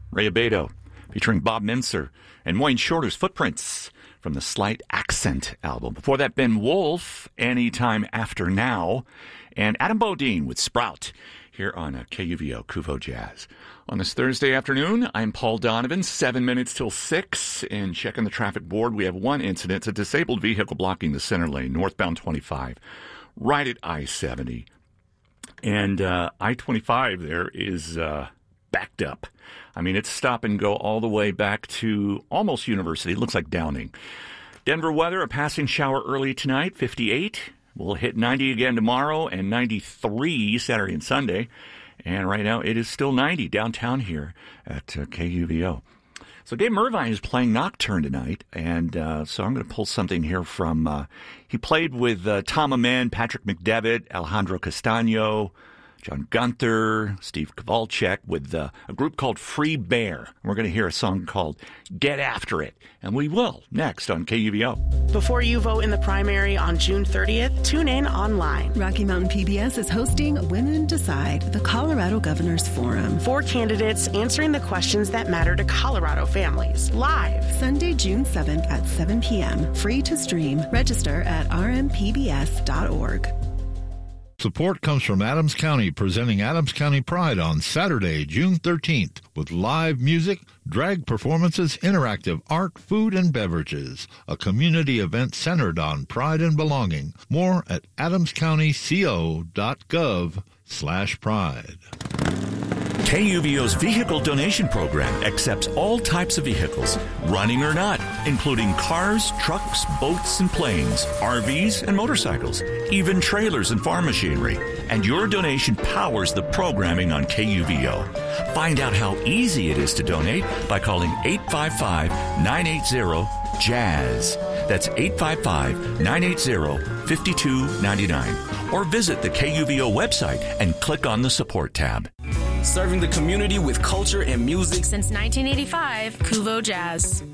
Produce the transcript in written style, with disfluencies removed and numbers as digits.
Ray Abedo, featuring Bob Mincer, and Wayne Shorter's Footprints from the Slight Accent album. Before that, Ben Wolf, Anytime After Now, and Adam Bodine with Sprout here on KUVO, Kuvo Jazz. On this Thursday afternoon, I'm Paul Donovan, 7 minutes till 6, and checking the traffic board, we have one incident. It's a disabled vehicle blocking the center lane, northbound 25, right at I-70. And I-25 there is backed up. I mean, it's stop and go all the way back to almost University. It looks like Downing. Denver weather, a passing shower early tonight, 58. We'll hit 90 again tomorrow and 93 Saturday and Sunday. And right now it is still 90 downtown here at KUVO. So Dave Mervine is playing Nocturne tonight, and so I'm going to pull something here from, he played with Tom Amen, Patrick McDevitt, Alejandro Castano, John Gunther, Steve Kowalczyk, with a group called Free Bear. We're going to hear a song called Get After It, and we will next on KUVO. Before you vote in the primary on June 30th, tune in online. Rocky Mountain PBS is hosting Women Decide, the Colorado Governors Forum. 4 candidates answering the questions that matter to Colorado families. Live. Sunday, June 7th at 7 p.m. Free to stream. Register at rmpbs.org. Support comes from Adams County, presenting Adams County Pride on Saturday, June 13th, with live music, drag performances, interactive art, food, and beverages. A community event centered on pride and belonging. More at adamscountyco.gov/pride. KUVO's vehicle donation program accepts all types of vehicles, running or not, including cars, trucks, boats, and planes, RVs, and motorcycles, even trailers and farm machinery. And your donation powers the programming on KUVO. Find out how easy it is to donate by calling 855-980-JAZZ. That's 855-980-5299. Or visit the KUVO website and click on the Support tab. Serving the community with culture and music since 1985, Kuvo Jazz.